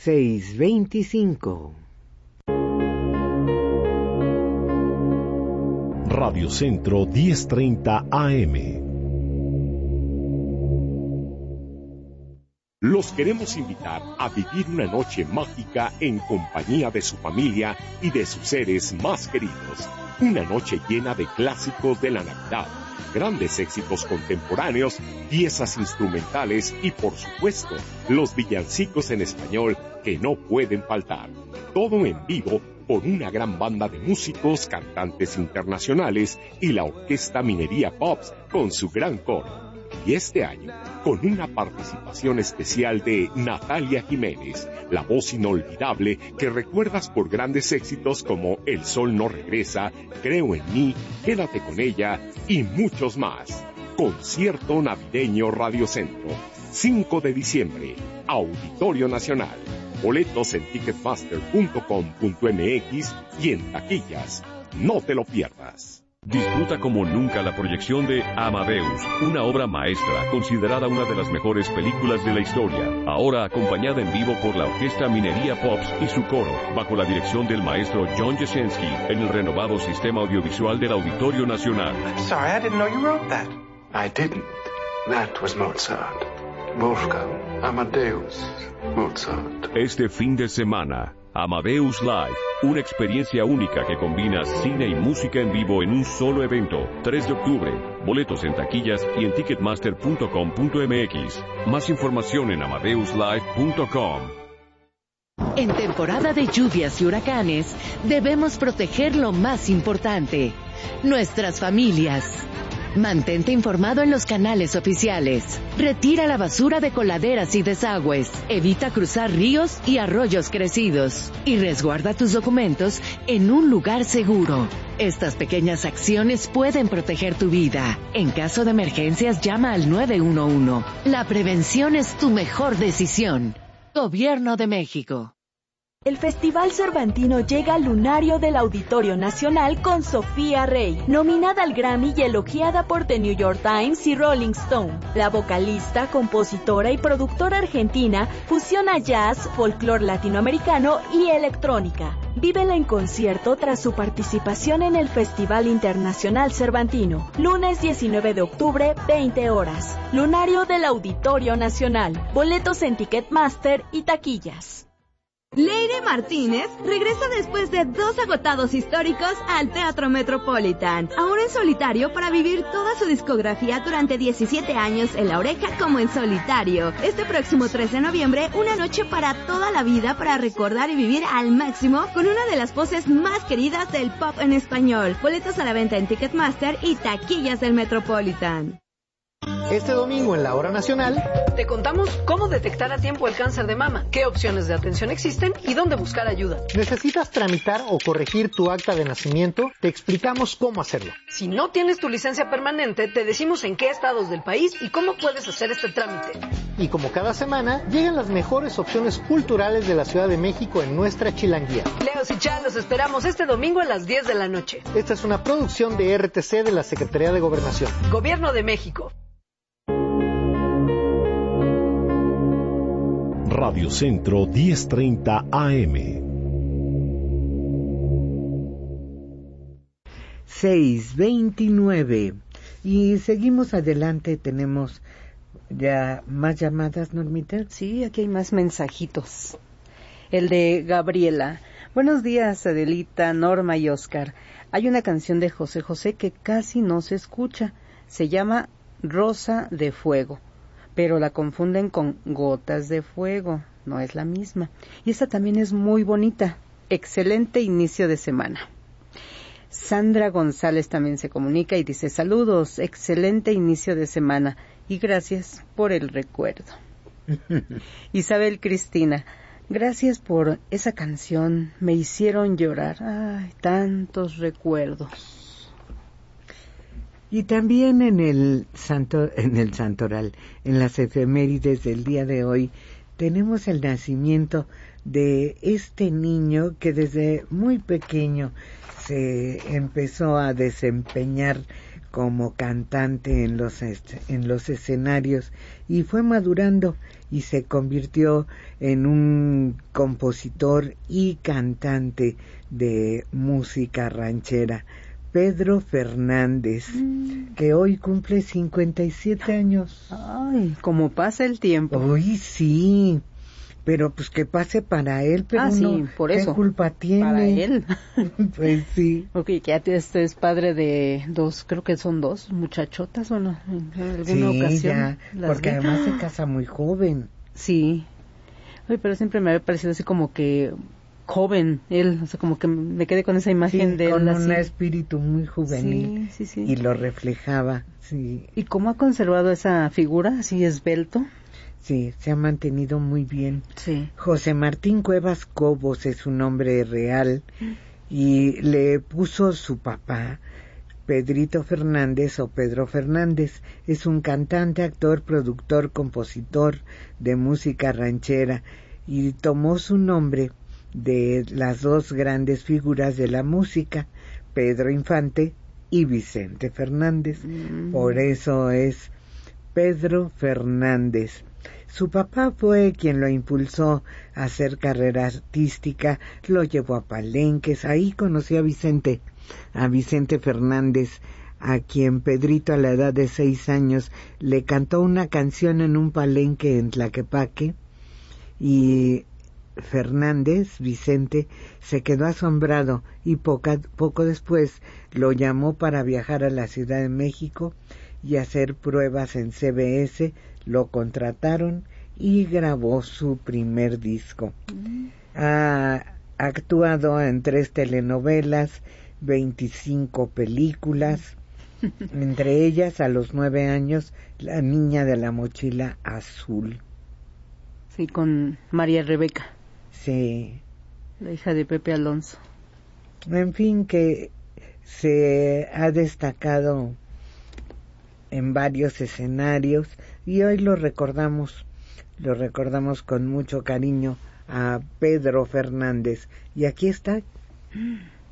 6:25. Radio Centro 1030 AM. Los queremos invitar a vivir una noche mágica en compañía de su familia y de sus seres más queridos. Una noche llena de clásicos de la Navidad, grandes éxitos contemporáneos, piezas instrumentales y, por supuesto, los villancicos en español que no pueden faltar. Todo en vivo por una gran banda de músicos, cantantes internacionales y la Orquesta Minería Pops con su gran coro. Y este año, con una participación especial de Natalia Jiménez, la voz inolvidable que recuerdas por grandes éxitos como El Sol No Regresa, Creo en Mí, Quédate con Ella y muchos más. Concierto navideño Radio Centro, 5 de diciembre, Auditorio Nacional. Boletos en ticketmaster.com.mx y en taquillas. No te lo pierdas. Disfruta como nunca la proyección de Amadeus, una obra maestra considerada una de las mejores películas de la historia, ahora acompañada en vivo por la Orquesta Minería Pops y su coro, bajo la dirección del maestro John Jasinski, en el renovado sistema audiovisual del Auditorio Nacional. I'm sorry, I didn't know you wrote that. I didn't. That was Mozart. Wolfgang Amadeus Mozart. Este fin de semana, Amadeus Live, una experiencia única que combina cine y música en vivo en un solo evento. 3 de octubre, boletos en taquillas y en ticketmaster.com.mx. Más información en amadeuslive.com. En temporada de lluvias y huracanes, debemos proteger lo más importante, nuestras familias. Mantente informado en los canales oficiales. Retira la basura de coladeras y desagües. Evita cruzar ríos y arroyos crecidos. Y resguarda tus documentos en un lugar seguro. Estas pequeñas acciones pueden proteger tu vida. En caso de emergencias, llama al 911. La prevención es tu mejor decisión. Gobierno de México. El Festival Cervantino llega al lunario del Auditorio Nacional con Sofía Rey, nominada al Grammy y elogiada por The New York Times y Rolling Stone. La vocalista, compositora y productora argentina fusiona jazz, folclore latinoamericano y electrónica. Vívela en concierto tras su participación en el Festival Internacional Cervantino. Lunes 19 de octubre, 20 horas. Lunario del Auditorio Nacional. Boletos en Ticketmaster y taquillas. Leire Martínez regresa después de 2 agotados históricos al Teatro Metropolitan, ahora en solitario para vivir toda su discografía durante 17 años en La Oreja como en solitario. Este próximo 3 de noviembre, una noche para toda la vida para recordar y vivir al máximo con una de las voces más queridas del pop en español. Boletos a la venta en Ticketmaster y taquillas del Metropolitan. Este domingo en la Hora Nacional te contamos cómo detectar a tiempo el cáncer de mama, qué opciones de atención existen y dónde buscar ayuda. ¿Necesitas tramitar o corregir tu acta de nacimiento? Te explicamos cómo hacerlo. Si no tienes tu licencia permanente, te decimos en qué estados del país y cómo puedes hacer este trámite. Y como cada semana, llegan las mejores opciones culturales de la Ciudad de México en nuestra Chilanguía. Leos y Chá, los esperamos este domingo a las 10 de la noche. Esta es una producción de RTC de la Secretaría de Gobernación. Gobierno de México. Radio Centro 1030 AM. 6:29. Y seguimos adelante, tenemos ya más llamadas, Normita. Sí, aquí hay más mensajitos. El de Gabriela. Buenos días, Adelita, Norma y Oscar. Hay una canción de José José que casi no se escucha. Se llama Rosa de Fuego, pero la confunden con Gotas de Fuego, no es la misma. Y esta también es muy bonita. Excelente inicio de semana. Sandra González también se comunica y dice: saludos, excelente inicio de semana y gracias por el recuerdo. Isabel Cristina: gracias por esa canción, me hicieron llorar. Ay, tantos recuerdos. Y también en el santoral, en las efemérides del día de hoy, tenemos el nacimiento de este niño que desde muy pequeño se empezó a desempeñar como cantante en los escenarios y fue madurando y se convirtió en un compositor y cantante de música ranchera. Pedro Fernández, que hoy cumple 57 años. Ay, como pasa el tiempo. Uy, sí, pero pues que pase para él, pero sí, no, por ¿qué eso, culpa tiene? para él. Pues sí. Ok, que ya es padre de dos, creo que son dos muchachotas, ¿o no? En alguna ocasión. Ya, porque además se casa muy joven. Sí. Oye, pero siempre me había parecido así como que joven él, o sea, como que me quedé con esa imagen de él. Con así. un espíritu muy juvenil. Sí. Y lo reflejaba, sí. ¿Y cómo ha conservado esa figura así esbelto? Sí, se ha mantenido muy bien. Sí. José Martín Cuevas Cobos es su nombre real y le puso su papá, Pedrito Fernández o Pedro Fernández. Es un cantante, actor, productor, compositor de música ranchera y tomó su nombre de las dos grandes figuras de la música, Pedro Infante y Vicente Fernández. Por eso es Pedro Fernández. Su papá fue quien lo impulsó a hacer carrera artística, lo llevó a palenques, ahí conoció a Vicente Fernández, a quien Pedrito a la edad de 6 años le cantó una canción en un palenque en Tlaquepaque y Vicente, se quedó asombrado y poco después lo llamó para viajar a la Ciudad de México y hacer pruebas en CBS, lo contrataron y grabó su primer disco. Ha actuado en 3 telenovelas, 25 películas, entre ellas a los 9 años, La niña de la mochila azul. Sí, con María Rebeca. Sí. La hija de Pepe Alonso. En fin, que se ha destacado en varios escenarios y hoy lo recordamos con mucho cariño a Pedro Fernández. Y aquí está.